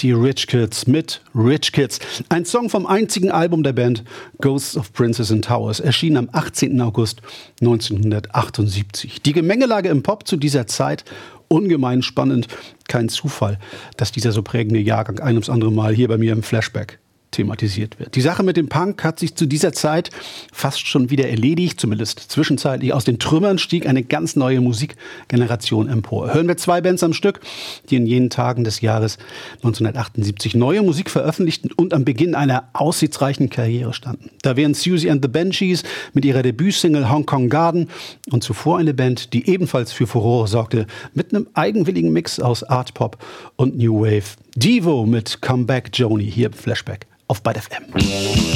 Mighty Rich Kids mit Rich Kids. Ein Song vom einzigen Album der Band Ghosts of Princes and Towers, erschien am 18. August 1978. Die Gemengelage im Pop zu dieser Zeit ungemein spannend. Kein Zufall, dass dieser so prägende Jahrgang ein ums andere Mal hier bei mir im Flashback thematisiert wird. Die Sache mit dem Punk hat sich zu dieser Zeit fast schon wieder erledigt, zumindest zwischenzeitlich. Aus den Trümmern stieg eine ganz neue Musikgeneration empor. Hören wir 2 Bands am Stück, die in jenen Tagen des Jahres 1978 neue Musik veröffentlichten und am Beginn einer aussichtsreichen Karriere standen. Da wären Siouxsie and the Banshees mit ihrer Debütsingle Hong Kong Garden und zuvor eine Band, die ebenfalls für Furore sorgte, mit einem eigenwilligen Mix aus Art Pop und New Wave. Devo mit Come Back Joni hier im Flashback auf Byte FM.